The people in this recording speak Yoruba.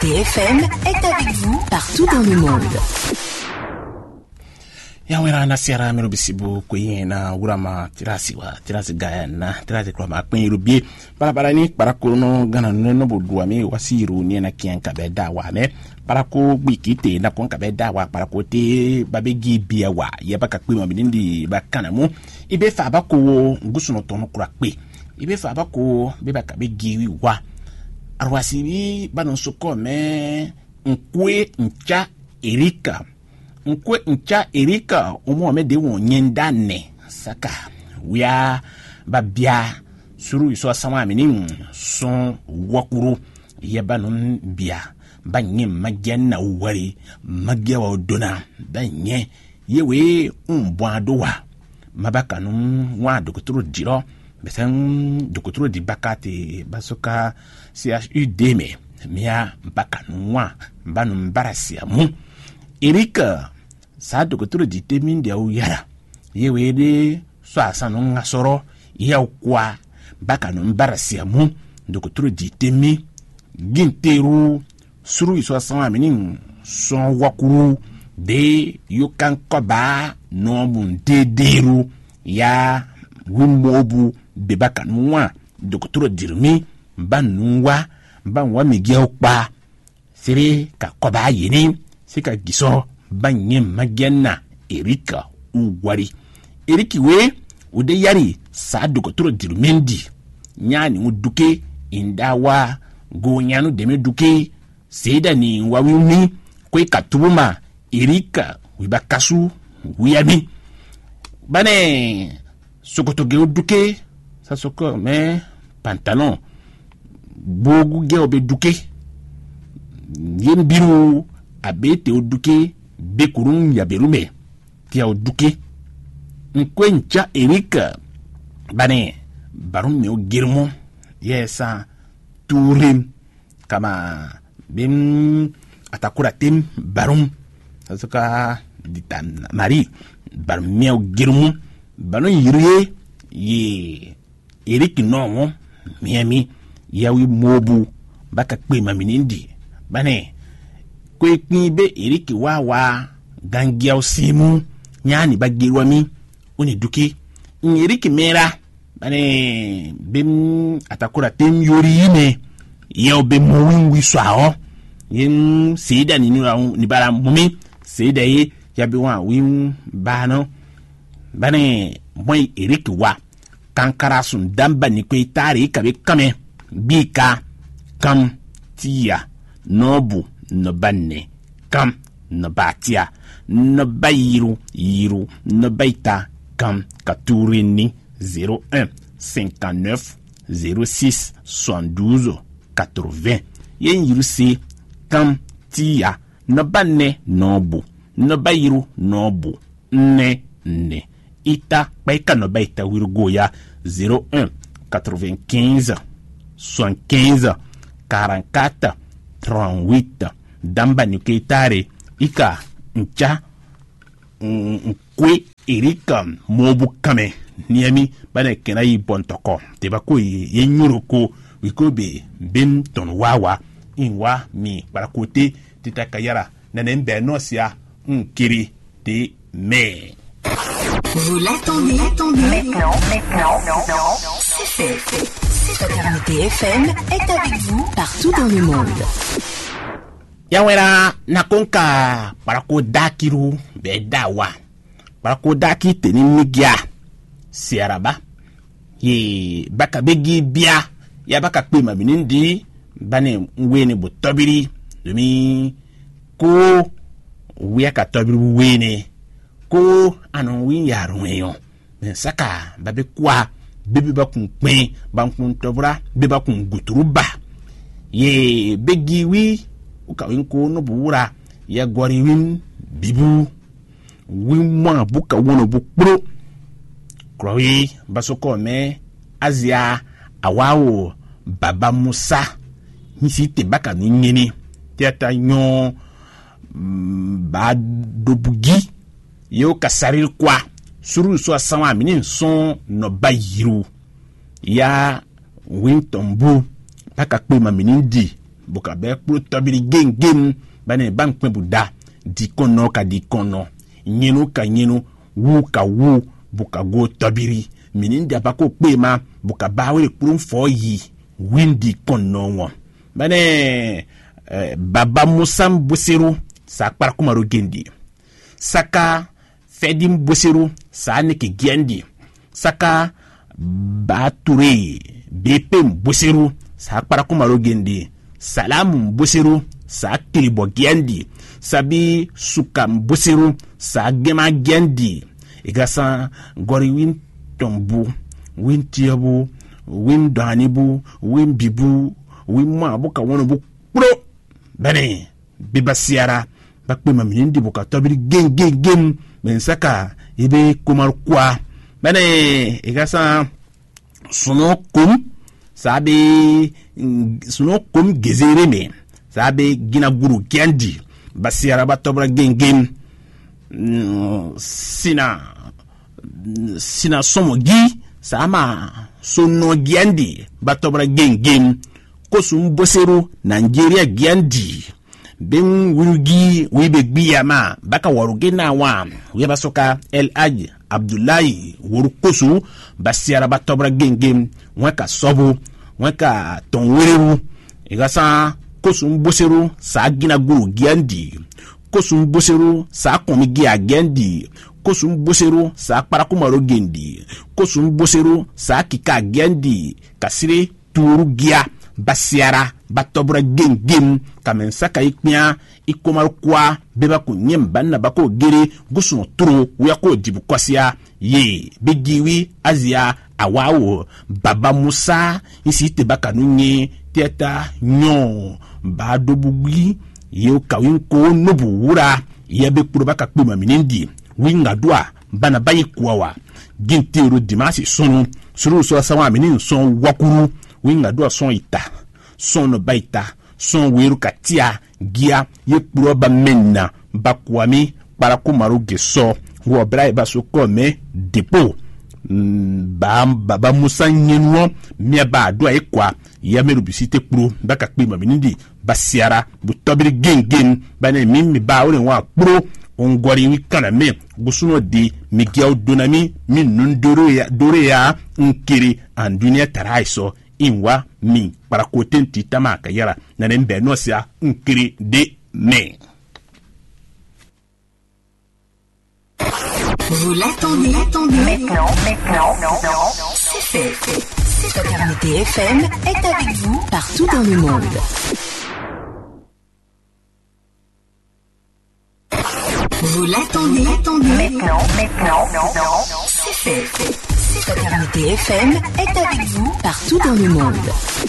Communauté FM est avec vous partout dans le monde. Yawera na siara mero bisibu kuyena urama tirasi gaya na tirasi kwa makwenye bie para ni para kono gana no bodua mi wasiru ni na kianka beda wa me para ko gbikite na konka beda wa para ko te babegi bia wa ye baka kwe mabindi bakana mu ibe fa bako ngusuno tono kura kwe ibe fa bako be baka begi wa arwasi bi banon soko me nkwe ncha Erika omo amede won nyenda ne saka wia babia suru iso asama amini son wakuru yeba non bia banye magena wari magya wa dona banye yewe mbwadowa mabaka no wa dokotoro diro besen dokotoro di bakate basoka CHUD me mia baka no wa banu mbarasia mu Erika sa dokotoro di temin dia uyara yewe de so asano ngasoro ya kwa baka no mbarasia mu dokotoro di temi ginteru suru iso asama minin son wakuru de yukan koba no mun deru ya wumobu be baka no dokotoro dirmi banwa migia kwa sire ka koba yini sika giso banye magena Erika uwari Eriki we ude yari sa dokotoro dirumendi nyani uduke indawa go nyanu deme duke seda ni wawimi kwe katubuma Erika wibakasu wiyami bane sokoto ge uduke sa soko me pantalon bogu ge obe duke yembiru abete oduke bekurun ya berume tia oduke nkwencha Erika bane barum me ogirmo yesa turim kama bim atakura tim barum sasuka ditan mari barum me ogirmo bano yiriye ye Eriki no miami yawi mobu baka kwe maminindi bane kwe be Eriki wa gangia osimu nyani bagirwa mi uni duki Eriki mera bane bim atakura tem yori yime yeo be mowinwi swao yin seida ni bara mumi seida ye yabi wa wim bano bane moy Eriki wa kankara sun damba ni kwe tari kabe kame bika kam tia nobu no banne kam no batia no bayiru no baita kam katurini 01 59 06 72 80 yen yiru si kam tia no banne nobu no bayiru nobu ne ita baika no baita wirugo ya 01 95 75 44 38 damba ni keitare ika ncha nkwe Erika mobu kame niami bana kena yi bontoko te bako yenyuruko wikobe ben ton wawa inwa mi para kote titakayara nanembe nosia nkiri te me. Vous l'attendez maintenant. C'est fait. Communauté FM est avec vous partout dans le monde. Yawera nakonka parako dakiru bedawa parako daki teni migia siaraba ye baka begi bia ya baka kwe mabinindi bane wene botobiri demi ko wiaka tobiri wene ko anon win yarunyo saka babe kwa bebe bakun kwen bankun tobra bebe bakun guturuba ye begi wi uka winko no buura ya gori win bibu win mwa buka wono bukpro krowi basoko me azia awawo baba Musa nisi te baka nyeni tiata nyo ba dobugi yo kasaril kwa suru so asawa minin son no bayiru ya win tombu baka kpe maminindi buka be pro tabiri gengem bane bank pe buda di kono ka di kono nyenu ka nyenu wu ka wu buka go tabiri minin da bako pe ma buka bawe pro fo yi windi kono won bane baba musam busiru sa par kumaro gendi saka fedim busiru sa ne ke gendi saka bature bepem busiru sa par kumaro gendi salam busiru sa kilibo gendi sabi sukam busiru sa gema gendi igasa gori win tombu win tiabu win danibu win bibu win ma buka wono bu pro bane bibasiara bakpe mamindi buka tabiri geng men saka ibe kumar kwa bane igasa suno kum gezere me sabe gina guru gendi basiara batobra geng sina somogi sama sono gendi batobra geng kosum boseru Nigeria gendi ben wurugi wibe gbiyama baka waruge na wa weba soka El Hadj Abdullahi wuru kosu basiara batobra gengem weka sobu weka tonweru igasa kosum boseru sa gina guru gendi kosum boseru sa komigi agendi kosum boseru sa parakumaro gendi kosum boseru sa kika gendi kasire turu gia basiara batobra gengem kamen saka iknya ikomar kwa beba ku nyemban na bako gere gusun turu uyako dibu kwasia ye begiwi azia awawo baba musa isi te baka nunye teta nyon ba dobugui ye kawin ko nobu wura ye be kuro baka kpema minindi winga dua bana bayi kuwa gintiru dimasi sunu suru so sawa minin son wakuru winga dua son ita son no baita son weru katia gia ye kuro ba menna bakwami para kumaru geso wo brai ba so kome depo baba musa nyenwo miaba dua ekwa ya meru bisite kuro baka kpema minindi basiara butobiri gengem bane mimi ba ore wa kuro ongori wikana me gusuno di migiao donami min dore ya nkiri an dunia taraiso inwa mi para kotenti tamaka yara na nembe nosia nkiri de me. Vous l'attendez. Maintenant. C'est fait. Fraternité FM est avec vous partout dans le monde. Vous l'attendez. Maintenant. C'est fait. Fraternité FM est avec vous partout dans le monde.